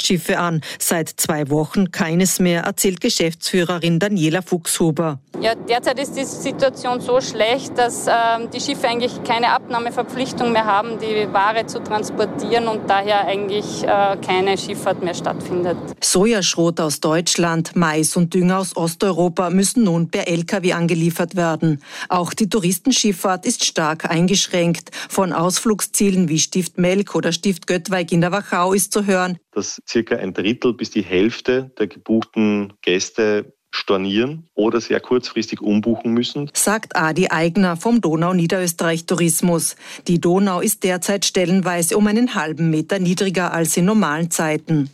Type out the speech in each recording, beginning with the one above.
Touristenschiffe an. Seit 2 Wochen keines mehr, erzählt Geschäftsführerin Daniela Fuchshuber. Ja, derzeit ist die Situation so schlecht, dass die Schiffe eigentlich keine Abnahmeverpflichtung mehr haben, die Ware zu transportieren und daher eigentlich keine Schifffahrt mehr stattfindet. Sojaschrot aus Deutschland, Mais und Dünger aus Osteuropa müssen nun per Lkw angeliefert werden. Auch die Touristenschifffahrt ist stark eingeschränkt. Von Ausflugszielen wie Stift Melk oder Stift Göttweig in der Wachau ist zu hören, dass circa 1/3 bis die Hälfte der gebuchten Gäste stornieren oder sehr kurzfristig umbuchen müssen, sagt Adi Eigner vom Donau-Niederösterreich Tourismus. Die Donau ist derzeit stellenweise um einen halben Meter niedriger als in normalen Zeiten.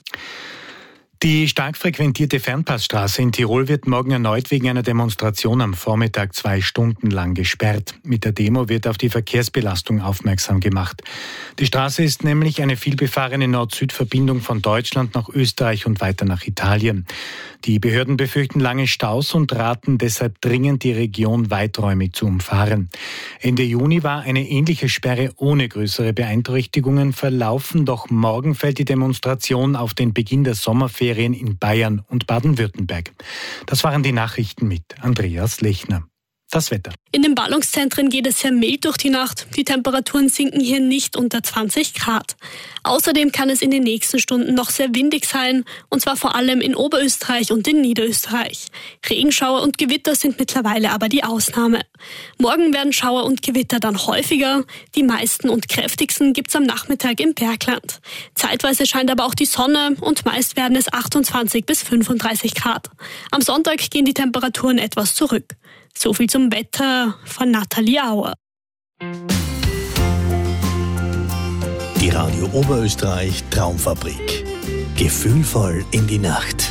Die stark frequentierte Fernpassstraße in Tirol wird morgen erneut wegen einer Demonstration am Vormittag 2 Stunden lang gesperrt. Mit der Demo wird auf die Verkehrsbelastung aufmerksam gemacht. Die Straße ist nämlich eine vielbefahrene Nord-Süd-Verbindung von Deutschland nach Österreich und weiter nach Italien. Die Behörden befürchten lange Staus und raten deshalb dringend, die Region weiträumig zu umfahren. Ende Juni war eine ähnliche Sperre ohne größere Beeinträchtigungen verlaufen, doch morgen fällt die Demonstration auf den Beginn der Sommerferien in Bayern und Baden-Württemberg. Das waren die Nachrichten mit Andreas Lechner. Das Wetter. In den Ballungszentren geht es sehr mild durch die Nacht. Die Temperaturen sinken hier nicht unter 20 Grad. Außerdem kann es in den nächsten Stunden noch sehr windig sein, und zwar vor allem in Oberösterreich und in Niederösterreich. Regenschauer und Gewitter sind mittlerweile aber die Ausnahme. Morgen werden Schauer und Gewitter dann häufiger. Die meisten und kräftigsten gibt's am Nachmittag im Bergland. Zeitweise scheint aber auch die Sonne und meist werden es 28 bis 35 Grad. Am Sonntag gehen die Temperaturen etwas zurück. So viel zum Wetter von Nathalie Auer. Die Radio Oberösterreich Traumfabrik. Gefühlvoll in die Nacht.